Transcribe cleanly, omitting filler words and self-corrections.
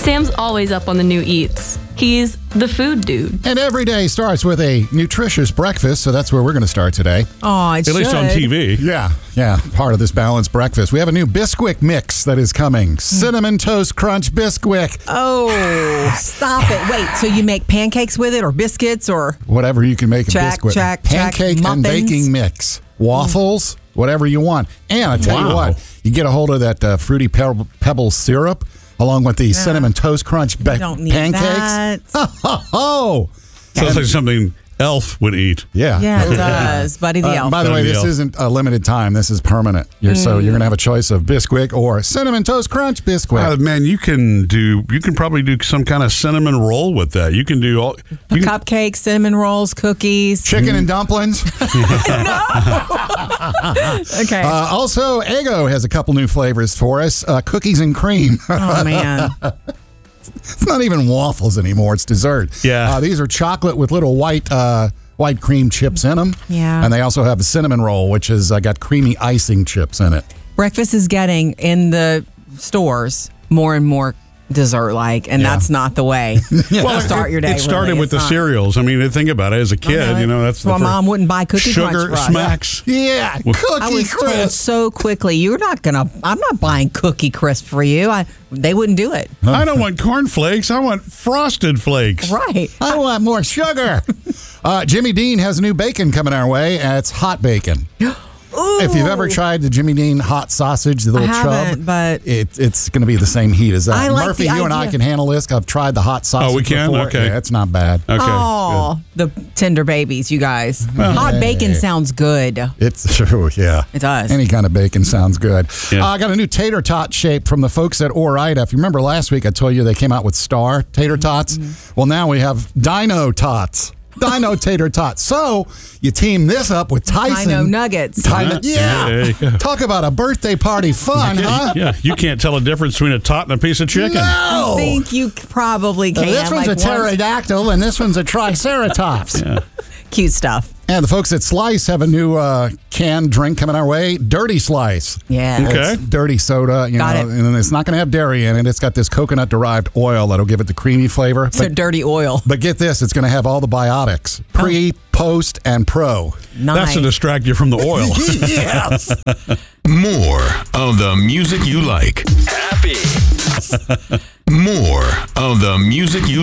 Sam's always up on the new eats. He's the food dude. And every day starts with a nutritious breakfast, so that's where we're going to start today. Oh, it At least on TV. Yeah, part of this balanced breakfast. We have a new Bisquick mix that is coming. Cinnamon Toast Crunch Bisquick. Oh, stop it. Wait, so you make pancakes with it or biscuits or? Whatever you can make a Check, Bisquick. check, Pancake check. and Muffins. baking mix. Waffles, whatever you want. And I tell you Wow. what, you get a hold of that Fruity Pebble syrup along with the Cinnamon Toast Crunch don't need pancakes. that. Oh, Sounds like something Elf would eat. yeah. Yeah, it does. Buddy the Elf. By the way, Buddy the this Elf. isn't a limited time. This is permanent. So you're going to have a choice of Bisquick or Cinnamon Toast Crunch Bisquick. Man, you can probably do some kind of cinnamon roll with that. You can do all. You can, Cupcakes, cinnamon rolls, cookies. Chicken and dumplings. Okay. Also, Eggo has a couple new flavors for us. Cookies and cream. Oh, man. It's not even waffles anymore. It's dessert. Yeah. These are chocolate with little white cream chips in them. Yeah. And they also have a cinnamon roll, which has got creamy icing chips in it. Breakfast is getting in the stores more and more dessert-like, and that's not the way to start your day. It started really. with the It's not. cereals. I mean, think about it. As a kid, that's well, the Mom wouldn't buy Cookie sugar Crunch for us. smacks. Yeah. I Cookie was told crisp. so quickly, I'm not buying Cookie Crisp for you. They wouldn't do it. I don't want corn flakes. I want frosted flakes. Right. I want more sugar. Jimmy Dean has a new bacon coming our way. It's hot bacon. If you've ever tried the Jimmy Dean hot sausage, the little I haven't, chub, but it's going to be the same heat as that. I like Murphy, the you and I idea. can handle this. I've tried the hot sausage we can? before. Okay. Yeah, it's not bad. Okay. oh, the tender babies, you guys. Hot bacon sounds good. It's true, yeah. It does. Any kind of bacon sounds good. Yeah. I got a new tater tot shape from the folks at Ore-Ida. If you remember last week, I told you they came out with Star tater tots. Well, now we have Dino Tots. Dino tater tots. So you team this up with Tyson. Dino Nuggets. Dino, Yeah, there you go. Talk about a birthday party fun, huh? Yeah, you can't tell a difference between a tot and a piece of chicken. No. I think you probably can. This one's a pterodactyl and this one's a triceratops. Cute stuff. And the folks at Slice have a new canned drink coming our way, Dirty Slice. Yeah. Okay. It's dirty soda, Got it. and it's not going to have dairy in it. It's got this coconut-derived oil that'll give it the creamy flavor. So dirty oil. But get this, it's going to have all the biotics, pre, post, and pro. Nice. That's to distract you from the oil. Yes. More of the music you like. Happy. More of the music you